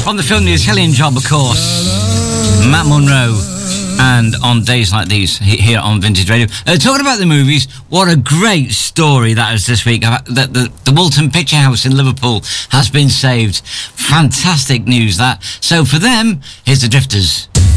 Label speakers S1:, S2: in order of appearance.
S1: from the film The Italian Job, of course. Matt Monro. And on days like these, here on Vintage Radio. Talking about the movies, what a great story that is this week. The Walton Picture House in Liverpool has been saved. Fantastic news, that. So for them, here's the Drifters.